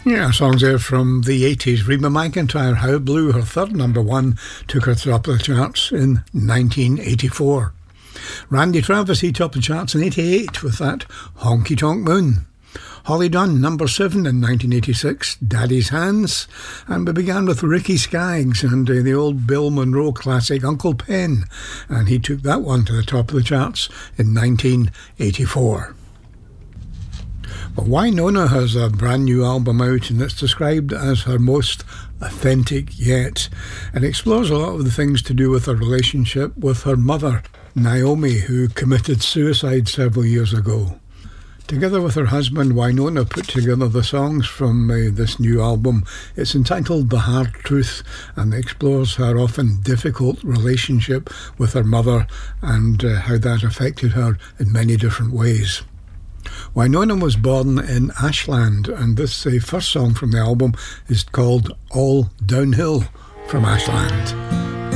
Yeah, songs there from the 80s. Reba McEntire, How Blue, her third number one, took her to the top of the charts in 1984. Randy Travis, he topped the charts in 88 with that Honky Tonk Moon. Holly Dunn, number 7 in 1986, Daddy's Hands. And we began with Ricky Skaggs and the old Bill Monroe classic, Uncle Pen. And he took that one to the top of the charts in 1984. But Wynonna has a brand new album out, and it's described as her most authentic yet, and explores a lot of the things to do with her relationship with her mother, Naomi, who committed suicide several years ago. Together with her husband, Wynonna put together the songs from this new album. It's entitled The Hard Truth, and explores her often difficult relationship with her mother and how that affected her in many different ways. Wynonna was born in Ashland, and this first song from the album is called All Downhill from Ashland.